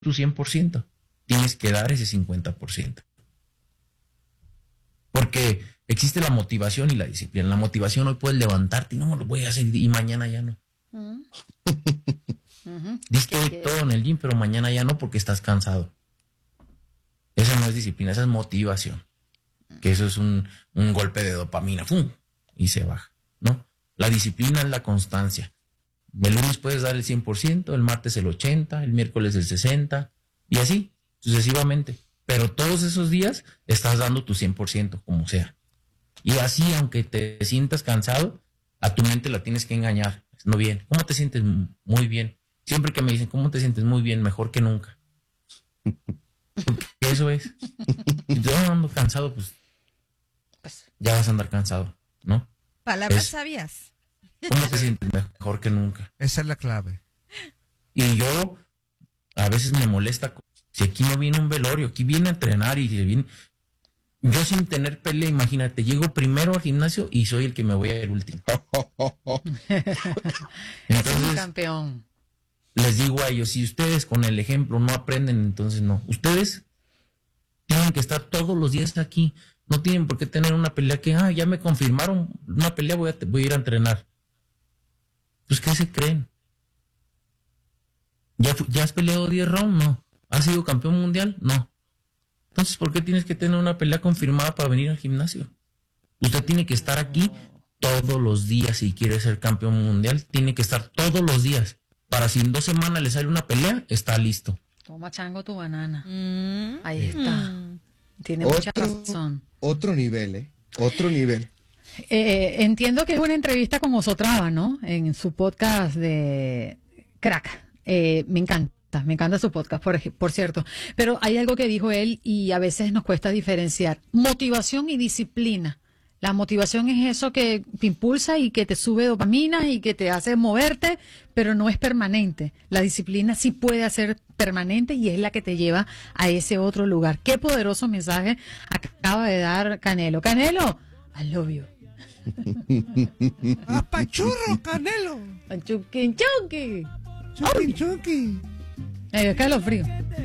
tu 100%. Tienes que dar ese 50%. Porque existe la motivación y la disciplina. La motivación hoy puedes levantarte y no lo voy a hacer y mañana ya no. Dices que hoy todo en el gym, pero mañana ya no porque estás cansado. Esa no es disciplina, esa es motivación. Que eso es un golpe de dopamina, ¡fum! Y se baja, ¿no? La disciplina es la constancia. El lunes puedes dar el 100%, el martes el 80%, el miércoles el 60%, y así, sucesivamente. Pero todos esos días estás dando tu 100%, como sea. Y así, aunque te sientas cansado, a tu mente la tienes que engañar. No bien. ¿Cómo te sientes? Muy bien. Siempre que me dicen, ¿cómo te sientes? Muy bien, mejor que nunca. Eso es. Si yo ando cansado, pues ya vas a andar cansado, ¿no? Palabras sabias. ¿Cómo te sientes? Mejor que nunca. Esa es la clave. Y yo a veces me molesta. Si aquí no viene un velorio, aquí viene a entrenar y viene... Yo sin tener pelea, imagínate, llego primero al gimnasio y soy el que me voy a ir último. Entonces, un campeón. Les digo a ellos, si ustedes con el ejemplo no aprenden, entonces no. Ustedes tienen que estar todos los días aquí. No tienen por qué tener una pelea que, ya me confirmaron una pelea, voy a ir a entrenar. Pues, ¿qué se creen? ¿Ya has peleado 10 rounds? No. ¿Has sido campeón mundial? No. Entonces, ¿por qué tienes que tener una pelea confirmada para venir al gimnasio? Usted tiene que estar aquí todos los días si quiere ser campeón mundial. Tiene que estar todos los días. Para si en 2 semanas le sale una pelea, está listo. Toma, chango, tu banana. Ahí está. Tiene mucha razón. Otro nivel, ¿eh? Otro nivel. Entiendo que es una entrevista con Osotrava, ¿no? En su podcast de Crack. Me encanta su podcast, por cierto. Pero hay algo que dijo él y a veces nos cuesta diferenciar. Motivación y disciplina. La motivación es eso que te impulsa y que te sube dopamina y que te hace moverte, pero no es permanente. La disciplina sí puede ser permanente y es la que te lleva a ese otro lugar. Qué poderoso mensaje acaba de dar Canelo. Canelo, I love you. ¡Apachurro, Canelo! Chucky, chucky. Chucky, chucky. Escalofrío.